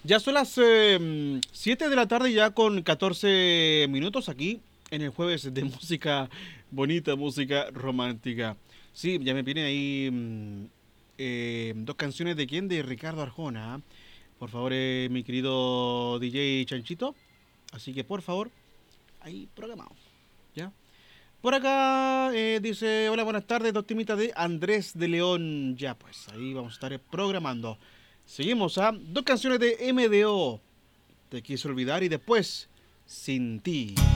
Ya son las 7 de la tarde ya con 14 minutos aquí en el jueves de música bonita, música romántica. Sí, ya me vienen ahí dos canciones de quién, de Ricardo Arjona. Por favor, mi querido DJ Chanchito. Así que por favor, ahí programado. ¿Ya? Por acá dice, hola, buenas tardes, dos timitas de Andrés de León. Ya, pues ahí vamos a estar programando. Seguimos a dos canciones de MDO. Te quise olvidar y después, sin ti.